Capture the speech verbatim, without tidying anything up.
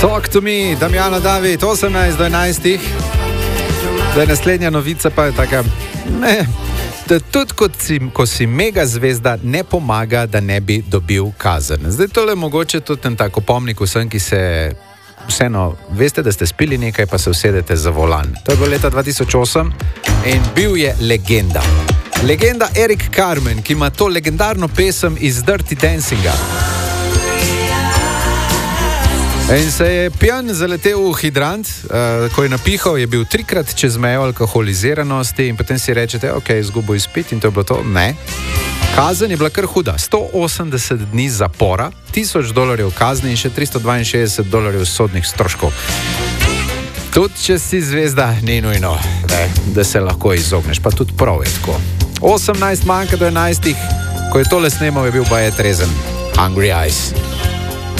Talk to me, Damjana David, osemnajst do enajstih. Da je naslednja novica pa je taka, ne, da tudi kot si, ko si mega zvezda, ne pomaga, da ne bi dobil kazen. Zdaj tole mogoče tudi en tako pomnik vsem, ki se vseeno, veste, da ste spili nekaj, pa se usedete za volan. To je bilo leta dva tisoč osem in bil je legenda. Legenda Eric Carmen, ki ima to legendarno pesem iz Dirty Dancinga. In se je pijan zaletel v hidrant, uh, ko je napihal, je bil trikrat čez mejo alkoholiziranosti in potem si rečete, ok, izgubo izpit in to je bilo to. Ne. Kazen je bila kar huda. sto osemdeset dni zapora, tisoč dolarjev kazni in še tristo dvainšestdeset dolarjev sodnih stroškov. Tudi če si zvezda, ni nujno, ne, da se lahko izogneš, pa tudi prav je tako. osemnajst manjka do enajstih, ko je tole snemal, je bil baje trezen. Hungry Eyes.